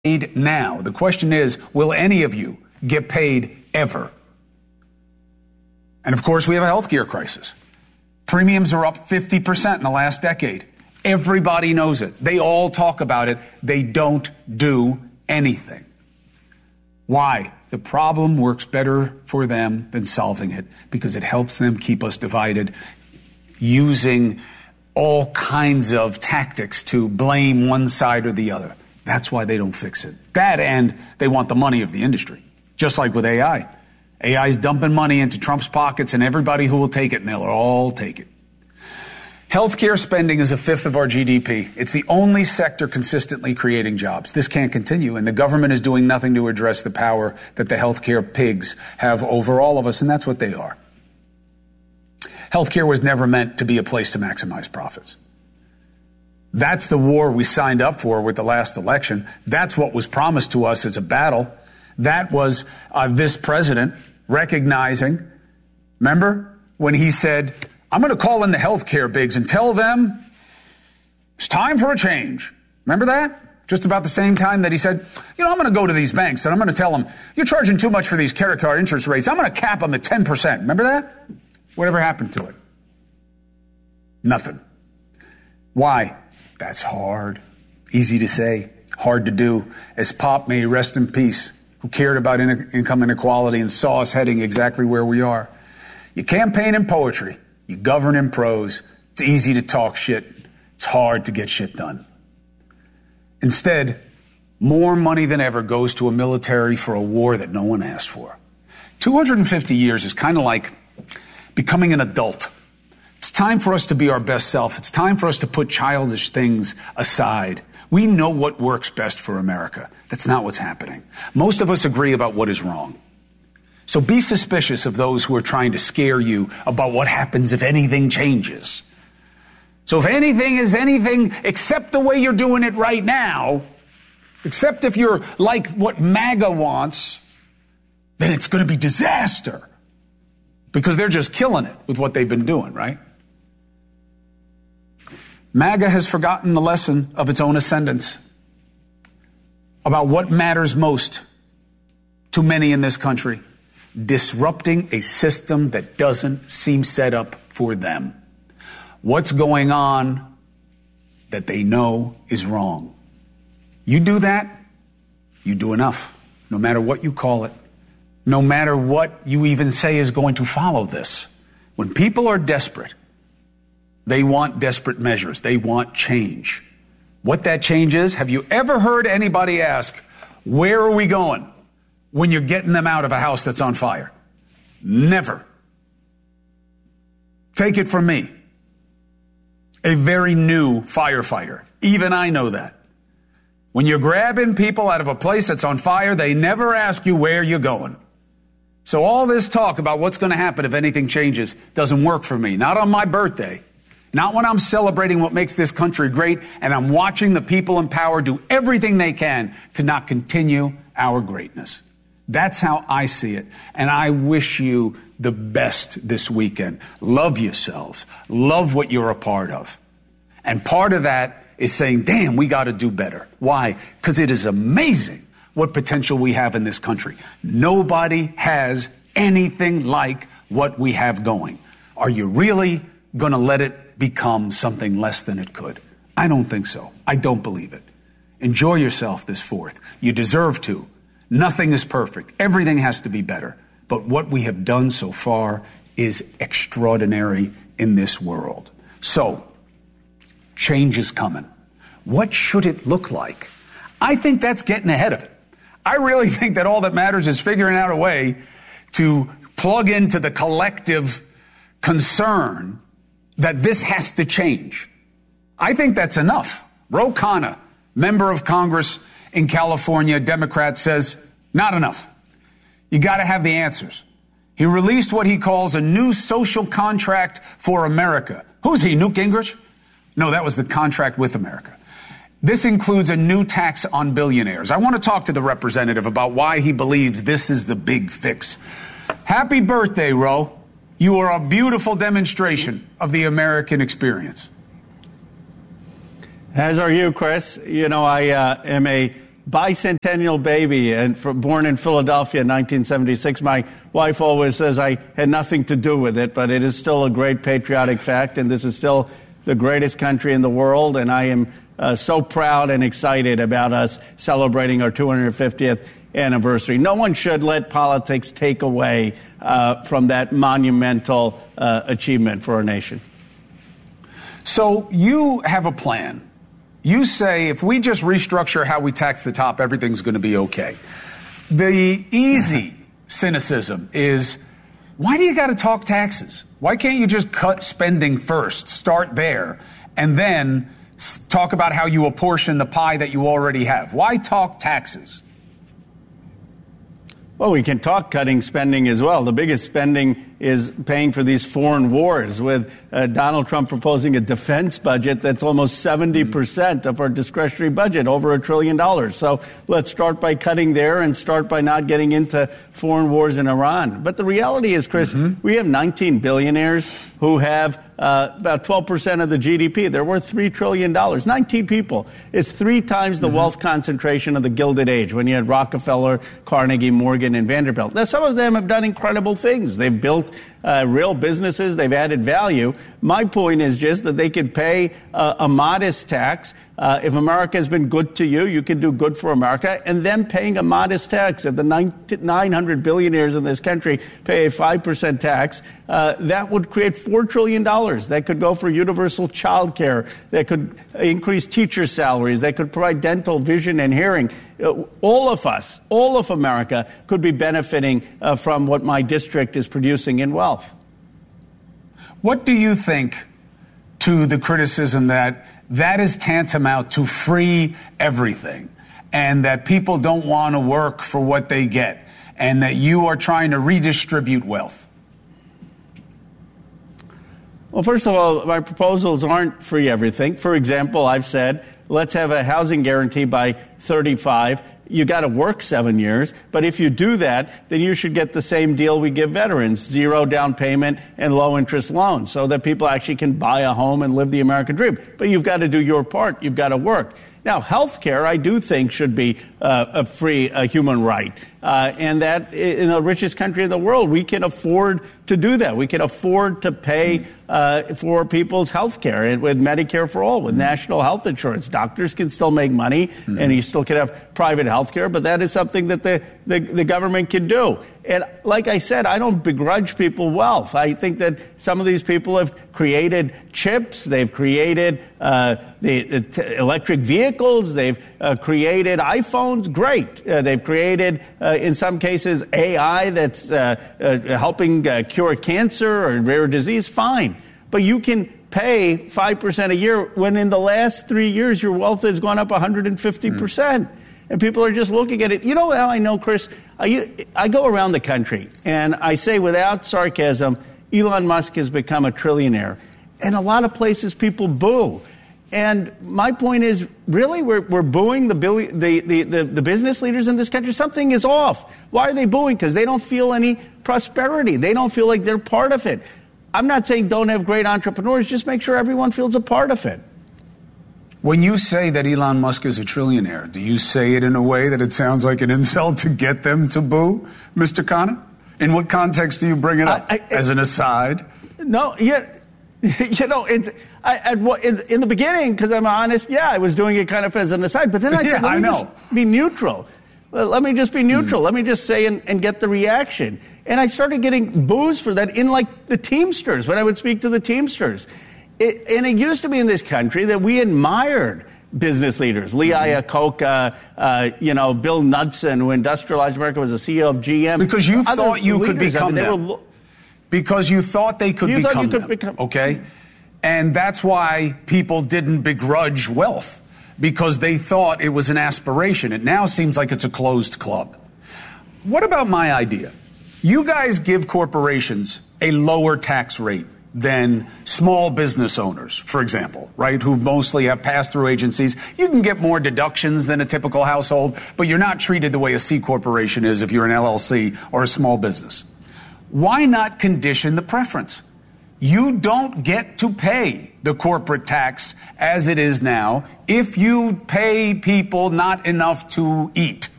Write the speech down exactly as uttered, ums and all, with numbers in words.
paid now. The question is, will any of you get paid ever? And of course, we have a healthcare crisis. Premiums are up fifty percent in the last decade. Everybody knows it. They all talk about it. They don't do anything. Why? The problem works better for them than solving it because it helps them keep us divided, using all kinds of tactics to blame one side or the other. That's why they don't fix it. That, and they want the money of the industry, just like with A I. A I is dumping money into Trump's pockets and everybody who will take it, and they'll all take it. Healthcare spending is a fifth of our G D P. It's the only sector consistently creating jobs. This can't continue, and the government is doing nothing to address the power that the healthcare pigs have over all of us, and that's what they are. Healthcare was never meant to be a place to maximize profits. That's the war we signed up for with the last election. That's what was promised to us as a battle. That was uh, this president recognizing, remember, when he said, I'm going to call in the healthcare bigs and tell them it's time for a change. Remember that? Just about the same time that he said, you know, I'm going to go to these banks and I'm going to tell them, you're charging too much for these credit card interest rates. I'm going to cap them at ten percent. Remember that? Whatever happened to it? Nothing. Why? That's hard. Easy to say, hard to do. As Pop, may he rest in peace, who cared about in- income inequality and saw us heading exactly where we are. You campaign in poetry. You govern in prose. It's easy to talk shit. It's hard to get shit done. Instead, more money than ever goes to a military for a war that no one asked for. two hundred fifty years is kind of like becoming an adult. It's time for us to be our best self. It's time for us to put childish things aside. We know what works best for America. That's not what's happening. Most of us agree about what is wrong. So be suspicious of those who are trying to scare you about what happens if anything changes. So if anything is anything except the way you're doing it right now, except if you're like what MAGA wants, then it's going to be disaster. Because they're just killing it with what they've been doing, right? MAGA has forgotten the lesson of its own ascendance about what matters most to many in this country. Disrupting a system that doesn't seem set up for them. What's going on that they know is wrong? You do that, you do enough, no matter what you call it, no matter what you even say is going to follow this. When people are desperate, they want desperate measures. They want change. What that change is, have you ever heard anybody ask, where are we going? When you're getting them out of a house that's on fire? Never. Take it from me, a very new firefighter. Even I know that. When you're grabbing people out of a place that's on fire, they never ask you where you're going. So all this talk about what's going to happen if anything changes doesn't work for me. Not on my birthday. Not when I'm celebrating what makes this country great and I'm watching the people in power do everything they can to not continue our greatness. That's how I see it. And I wish you the best this weekend. Love yourselves. Love what you're a part of. And part of that is saying, damn, we got to do better. Why? Because it is amazing what potential we have in this country. Nobody has anything like what we have going. Are you really going to let it become something less than it could? I don't think so. I don't believe it. Enjoy yourself this fourth. You deserve to. Nothing is perfect. Everything has to be better. But what we have done so far is extraordinary in this world. So, change is coming. What should it look like? I think that's getting ahead of it. I really think that all that matters is figuring out a way to plug into the collective concern that this has to change. I think that's enough. Ro Khanna, member of Congress in California, Democrat, says, not enough. You got to have the answers. He released what he calls a new social contract for America. Who's he, Newt Gingrich? No, that was the contract with America. This includes a new tax on billionaires. I want to talk to the representative about why he believes this is the big fix. Happy birthday, Ro. You are a beautiful demonstration of the American experience. As are you, Chris. You know, I uh, am a bicentennial baby and for, born in Philadelphia in nineteen seventy-six. My wife always says I had nothing to do with it, but it is still a great patriotic fact, and this is still the greatest country in the world, and I am uh, so proud and excited about us celebrating our two hundred fiftieth anniversary. No one should let politics take away uh, from that monumental uh, achievement for our nation. So you have a plan. You say if we just restructure how we tax the top, everything's going to be okay. The easy cynicism is, why do you got to talk taxes? Why can't you just cut spending first, start there, and then talk about how you apportion the pie that you already have? Why talk taxes? Well, we can talk cutting spending as well. The biggest spending is paying for these foreign wars, with uh, Donald Trump proposing a defense budget that's almost seventy percent of our discretionary budget, over a trillion dollars. So let's start by cutting there and start by not getting into foreign wars in Iran. But the reality is, Chris, mm-hmm. we have nineteen billionaires who have uh, about twelve percent of the G D P. They're worth three trillion dollars. nineteen people. It's three times the mm-hmm. wealth concentration of the Gilded Age, when you had Rockefeller, Carnegie, Morgan, and Vanderbilt. Now, some of them have done incredible things. They've built uh, real businesses. They've added value. My point is just that they could pay uh, a modest tax. Uh, if America has been good to you, you can do good for America. And then paying a modest tax. If the nine hundred billionaires in this country pay a five percent tax, uh, that would create four trillion dollars. That could go for universal child care. That could increase teacher salaries. That could provide dental, vision, and hearing. Uh, all of us, all of America, could be benefiting uh, from what my district is producing in wealth. What do you think to the criticism that that is tantamount to free everything, and that people don't want to work for what they get, and that you are trying to redistribute wealth? Well, first of all, my proposals aren't free everything. For example, I've said, let's have a housing guarantee by thirty-five. You got to work seven years. But if you do that, then you should get the same deal we give veterans, zero down payment and low interest loans, so that people actually can buy a home and live the American dream. But you've got to do your part. You've got to work. Now, health care, I do think, should be uh, a free a human right. Uh, and that in the richest country in the world, we can afford to do that. We can afford to pay uh, for people's health care, and with Medicare for all, with national health insurance. Doctors can still make money, mm-hmm. and you still can have private health care, but that is something that the, the, the government can do. And like I said, I don't begrudge people wealth. I think that some of these people have created chips. They've created uh, the, the t- electric vehicles. They've uh, created iPhones. Great. Uh, they've created, uh, in some cases, A I that's uh, uh, helping uh, cure cancer or rare disease. Fine. But you can pay five percent a year when in the last three years your wealth has gone up one hundred fifty percent. Mm. And people are just looking at it. You know how I know, Chris? I, I go around the country, and I say without sarcasm, Elon Musk has become a trillionaire. And a lot of places people boo. And my point is, really, we're, we're booing the, billi- the, the, the, the business leaders in this country? Something is off. Why are they booing? Because they don't feel any prosperity. They don't feel like they're part of it. I'm not saying don't have great entrepreneurs. Just make sure everyone feels a part of it. When you say that Elon Musk is a trillionaire, do you say it in a way that it sounds like an insult to get them to boo, Mister Khanna? In what context do you bring it up? I, I, As an aside? No, yeah, you know, it's, I, at, in, in the beginning, because I'm honest, yeah, I was doing it kind of as an aside. But then I said, yeah, let me I just be neutral. Let me just be neutral. Mm. Let me just say and, and get the reaction. And I started getting boos for that in, like, the Teamsters, when I would speak to the Teamsters. It, and it used to be in this country that we admired business leaders. Lee mm-hmm. Iacocca, uh, you know, Bill Knudsen, who industrialized America, was the C E O of G M. Because you Other thought you leaders, could become I mean, them. Were, because you thought they could you become thought you could them. Become, okay? And that's why people didn't begrudge wealth, because they thought it was an aspiration. It now seems like it's a closed club. What about my idea? You guys give corporations a lower tax rate than small business owners, for example, right, who mostly have pass-through agencies. You can get more deductions than a typical household, but you're not treated the way a C corporation is if you're an L L C or a small business. Why not condition the preference? You don't get to pay the corporate tax as it is now if you pay people not enough to eat.